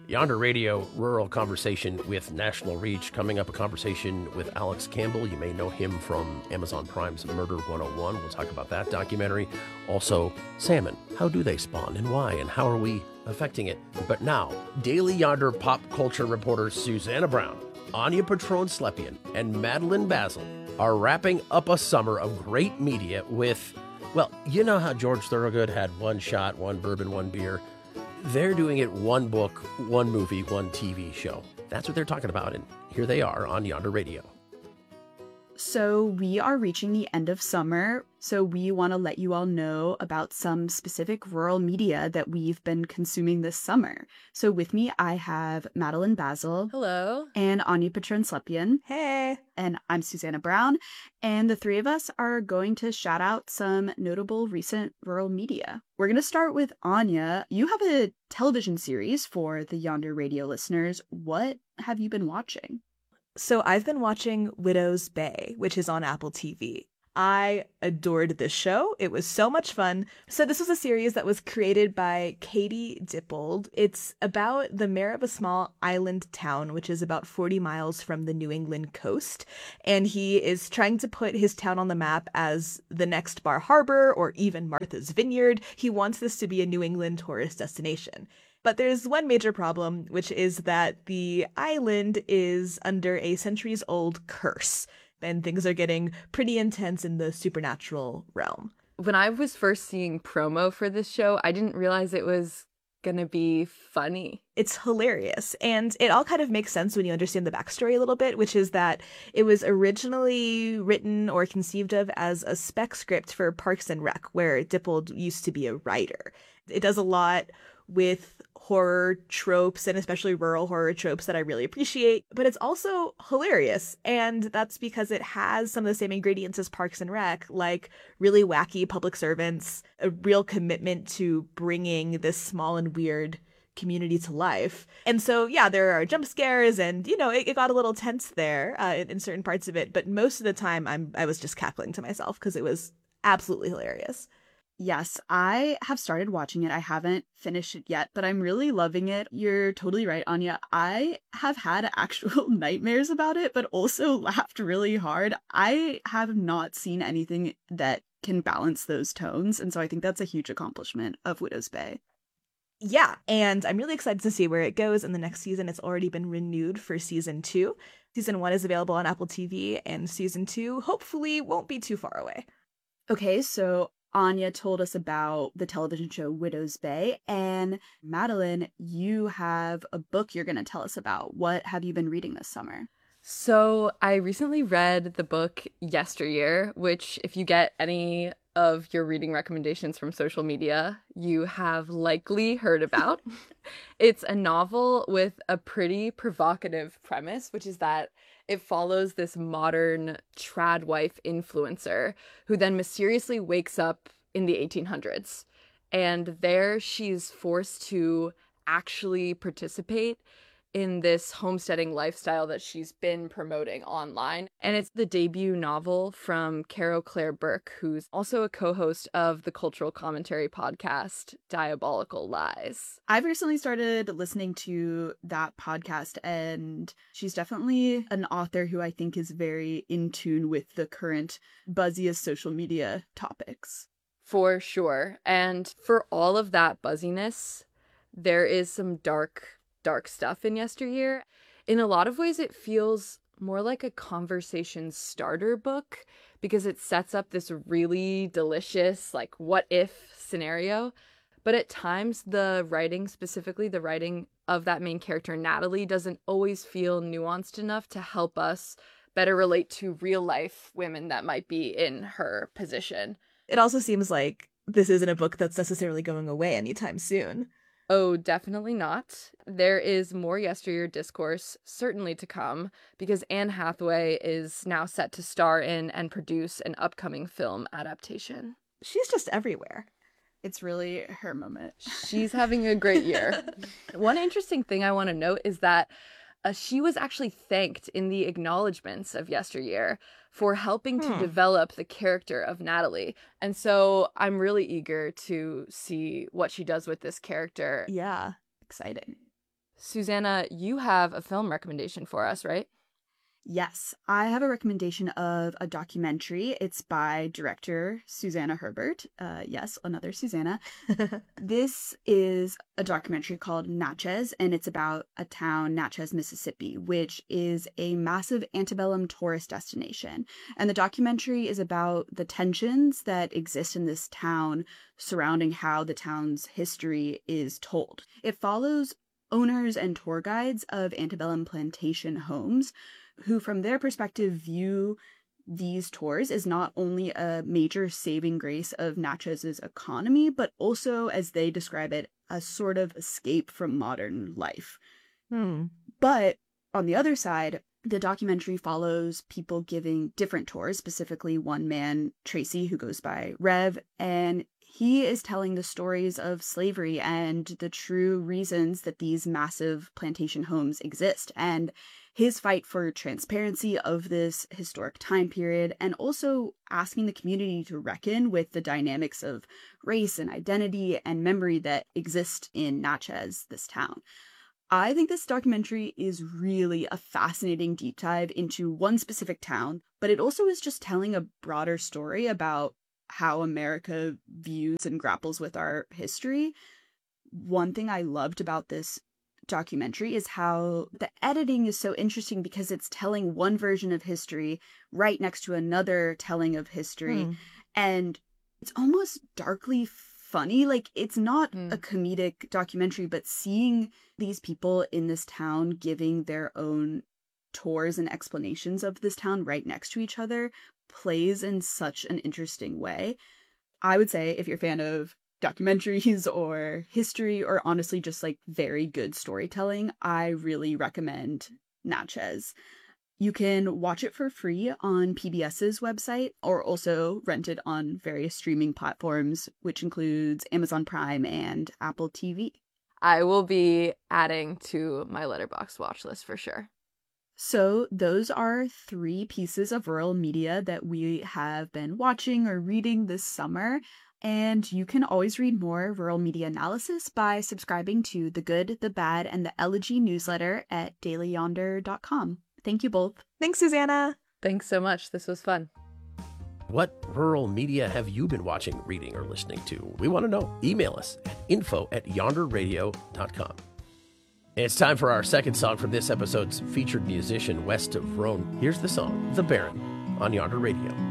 Yonder Radio, Rural Conversation with National Reach. Coming up, a conversation with Alex Campbell. You may know him from Amazon Prime's Murder 101. We'll talk about that documentary. Also, salmon. How do they spawn and why? And how are we affecting it? But now, Daily Yonder pop culture reporters Susanna Brown, Anya Patron-Slepian, and Madeline Basil are wrapping up a summer of great media with, well, you know how George Thorogood had one shot, one bourbon, one beer? They're doing it one book, one movie, one TV show. That's what they're talking about, and here they are on Yonder Radio. So we are reaching the end of summer, so we want to let you all know about some specific rural media that we've been consuming this summer. So with me, I have Madeline Basil. Hello. And Anya Patron-Slepian. Hey. And I'm Susanna Brown. And the three of us are going to shout out some notable recent rural media. We're going to start with Anya. You have a television series for the Yonder Radio listeners. What have you been watching? So I've been watching Widow's Bay, which is on Apple TV. I adored this show. It was so much fun. So this was a series that was created by Katie Dippold. It's about the mayor of a small island town, which is about 40 miles from the New England coast. And he is trying to put his town on the map as the next Bar Harbor or even Martha's Vineyard. He wants this to be a New England tourist destination. But there's one major problem, which is that the island is under a centuries-old curse, and things are getting pretty intense in the supernatural realm. When I was first seeing promo for this show, I didn't realize it was gonna be funny. It's hilarious, and it all kind of makes sense when you understand the backstory a little bit, which is that it was originally written or conceived of as a spec script for Parks and Rec, where Dippold used to be a writer. It does a lot with horror tropes, and especially rural horror tropes, that I really appreciate, but it's also hilarious, and that's because it has some of the same ingredients as Parks and Rec, like really wacky public servants, a real commitment to bringing this small and weird community to life. And so, yeah, there are jump scares, and, you know, it got a little tense there in certain parts of it, but most of the time I was just cackling to myself because it was absolutely hilarious. Yes, I have started watching it. I haven't finished it yet, but I'm really loving it. You're totally right, Anya. I have had actual nightmares about it, but also laughed really hard. I have not seen anything that can balance those tones, and so I think that's a huge accomplishment of Widow's Bay. Yeah, and I'm really excited to see where it goes in the next season. It's already been renewed for season 2. Season 1 is available on Apple TV, and season 2 hopefully won't be too far away. Okay, so Anya told us about the television show Widow's Bay, and Madeline, you have a book you're going to tell us about. What have you been reading this summer? So I recently read the book Yesteryear, which if you get any of your reading recommendations from social media, you have likely heard about. It's a novel with a pretty provocative premise, which is that it follows this modern trad wife influencer who then mysteriously wakes up in the 1800s. And there she's forced to actually participate in this homesteading lifestyle that she's been promoting online. And it's the debut novel from Carol Claire Burke, who's also a co-host of the cultural commentary podcast Diabolical Lies. I've recently started listening to that podcast, and she's definitely an author who I think is very in tune with the current buzziest social media topics. For sure. And for all of that buzziness, there is some dark stuff in Yesteryear. In a lot of ways, it feels more like a conversation starter book because it sets up this really delicious, like, what if scenario. But at times, the writing, specifically the writing of that main character, Natalie, doesn't always feel nuanced enough to help us better relate to real life women that might be in her position. It also seems like this isn't a book that's necessarily going away anytime soon. Oh, definitely not. There is more Yesteryear discourse certainly to come because Anne Hathaway is now set to star in and produce an upcoming film adaptation. She's just everywhere. It's really her moment. She's having a great year. One interesting thing I want to note is that she was actually thanked in the acknowledgments of Yesteryear for helping to develop the character of Natalie. And so I'm really eager to see what she does with this character. Yeah. Exciting. Susanna, you have a film recommendation for us, right? Yes, I have a recommendation of a documentary. It's by director Susanna Herbert. Yes, another Susanna. This is a documentary called Natchez, and it's about a town, Natchez, Mississippi, which is a massive antebellum tourist destination. And the documentary is about the tensions that exist in this town surrounding how the town's history is told. It follows owners and tour guides of antebellum plantation homes who, from their perspective, view these tours as not only a major saving grace of Natchez's economy, but also, as they describe it, a sort of escape from modern life. But on the other side, the documentary follows people giving different tours, specifically one man, Tracy, who goes by Rev, and he is telling the stories of slavery and the true reasons that these massive plantation homes exist, and his fight for transparency of this historic time period, and also asking the community to reckon with the dynamics of race and identity and memory that exist in Natchez, this town. I think this documentary is really a fascinating deep dive into one specific town, but it also is just telling a broader story about how America views and grapples with our history. One thing I loved about this documentary is how the editing is so interesting because it's telling one version of history right next to another telling of history. And it's almost darkly funny. Like, it's not a comedic documentary, but seeing these people in this town giving their own tours and explanations of this town right next to each other plays in such an interesting way. I would say if you're a fan of documentaries or history, or honestly just like very good storytelling, I really recommend Natchez. You can watch it for free on PBS's website, or also rent it on various streaming platforms, which includes Amazon Prime and Apple TV. I will be adding to my Letterboxd watch list for sure. So those are 3 pieces of rural media that we have been watching or reading this summer. And you can always read more rural media analysis by subscribing to The Good, the Bad, and the Elegy newsletter at dailyyonder.com. Thank you both. Thanks, Susanna. Thanks so much. This was fun. What rural media have you been watching, reading, or listening to? We want to know. Email us at info@yonderradio.com. It's time for our second song from this episode's featured musician, West of Rhone. Here's the song, The Baron, on Yonder Radio.